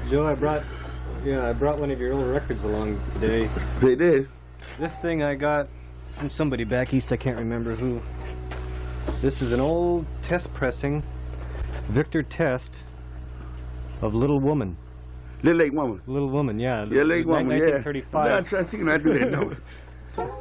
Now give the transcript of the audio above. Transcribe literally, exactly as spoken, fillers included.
Joe, I brought, yeah, I brought one of your old records along today. They did. This thing I got from somebody back east, I can't remember who. This is an old test pressing, Victor Test, of Little Woman. Little Lake Woman. Little Woman, yeah. Yeah, Lake Woman, yeah. nineteen thirty-five. Yeah, I think I do that.